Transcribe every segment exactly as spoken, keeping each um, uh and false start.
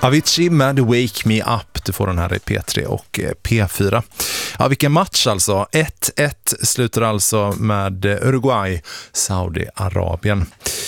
Avicii med Wake Me Up, du får den här i P tre och P fyra. Ja, vilken match alltså. ett ett slutar alltså med Uruguay, Saudiarabien.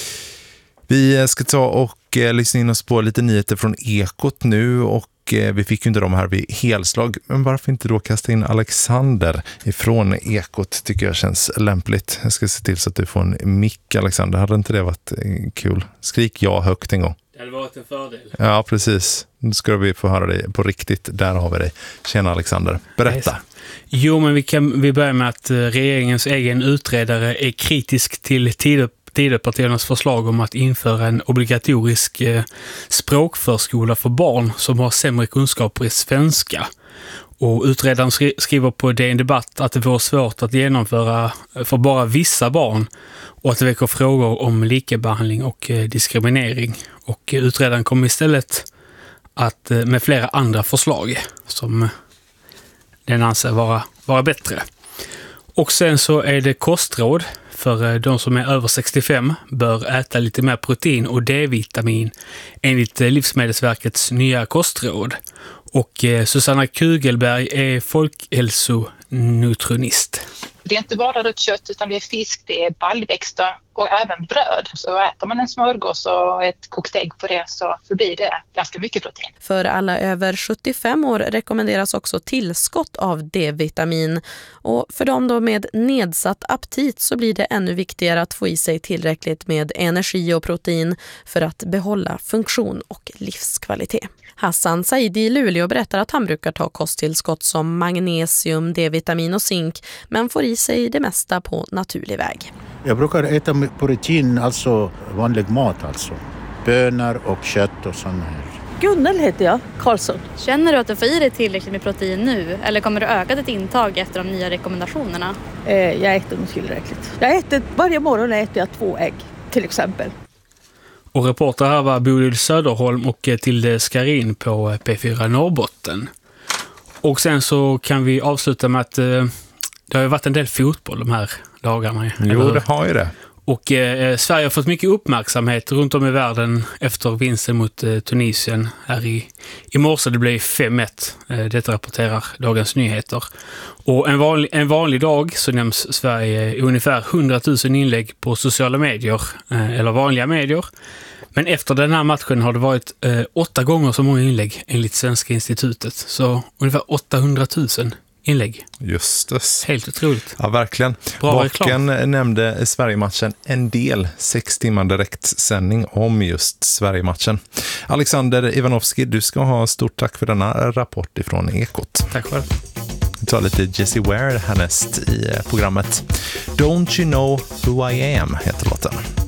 Vi ska ta och lyssna in oss på lite nyheter från Ekot nu, och vi fick ju inte dem här vid helslag. Men varför inte då kasta in Alexander ifrån Ekot, tycker jag känns lämpligt. Jag ska se till så att du får en mick, Alexander. Hade inte det varit kul? Skrik ja högt en gång. Det hade varit en fördel. Ja, precis. Nu ska vi få höra dig på riktigt. Där har vi dig. Tjena Alexander. Berätta. Jo, men vi kan vi börjar med att regeringens egen utredare är kritisk till tid Tidöpartiernas förslag om att införa en obligatorisk eh, språkförskola för barn som har sämre kunskaper i svenska. Och utredaren skri- skriver på D N Debatt att det vore svårt att genomföra för bara vissa barn och att det väcker frågor om likabehandling och eh, diskriminering. Och eh, utredaren kommer istället att eh, med flera andra förslag som eh, den anser vara, vara bättre. Och sen så är det kostråd. För de som är över sextiofem bör äta lite mer protein och D-vitamin enligt Livsmedelsverkets nya kostråd. Och Susanna Kugelberg är folkhälsonutritionist. Det är inte bara rött kött utan det är fisk, det är baljväxter och även bröd. Så äter man en smörgås och ett kokt ägg på det så, så blir det ganska mycket protein. För alla över sjuttiofem år rekommenderas också tillskott av D-vitamin. Och för dem då med nedsatt aptit så blir det ännu viktigare att få i sig tillräckligt med energi och protein för att behålla funktion och livskvalitet. Hassan Saidi i Luleå berättar att han brukar ta kosttillskott som magnesium, D-vitamin och zink, men får i sig det mesta på naturlig väg. Jag brukar äta protein, alltså vanlig mat, alltså bönor och kött och sånt här. Gunnel heter jag, Karlsson. Känner du att du får i dig tillräckligt med protein nu, eller kommer du öka ditt intag efter de nya rekommendationerna? Eh, jag äter nog tillräckligt. Jag äter, varje morgon äter jag två ägg, till exempel. Och reporter här var Bodil Söderholm och Tilde Skarin på P fyra Norrbotten. Och sen så kan vi avsluta med att eh, det har ju varit en del fotboll de här dagarna. Jo, det har ju det. Och eh, Sverige har fått mycket uppmärksamhet runt om i världen efter vinsten mot eh, Tunisien här i, i morse. Det blev fem ett. Eh, detta rapporterar Dagens Nyheter. Och en vanlig, en vanlig dag så nämns Sverige i ungefär hundratusen inlägg på sociala medier, eh, eller vanliga medier. Men efter den här matchen har det varit eh, åtta gånger så många inlägg enligt Svenska institutet. Så ungefär åttahundratusen inlägg. Just det. Helt otroligt. Ja, verkligen. Bra Baken nämnde Sverige-matchen en del, sex timmar direktsändning om just Sverige-matchen. Alexander Ivanovski, du ska ha stort tack för denna rapport ifrån Ekot. Tack själv. Vi tar lite Jessie Ware härnäst i programmet. Don't You Know Who I Am heter låten.